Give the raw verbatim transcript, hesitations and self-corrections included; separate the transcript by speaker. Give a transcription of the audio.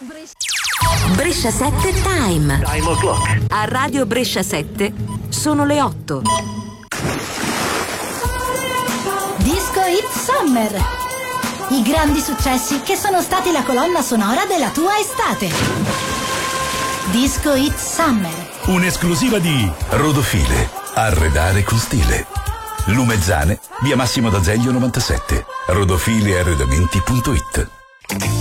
Speaker 1: Brescia sette Time.
Speaker 2: Time o'clock.
Speaker 1: A Radio Brescia sette sono le otto.
Speaker 3: Disco Hit Summer. I grandi successi che sono stati la colonna sonora della tua estate. Disco Hit Summer.
Speaker 4: Un'esclusiva di Rodofile. Arredare con stile. Lumezzane, via Massimo d'Azeglio novantasette. rodofile arredamenti punto it.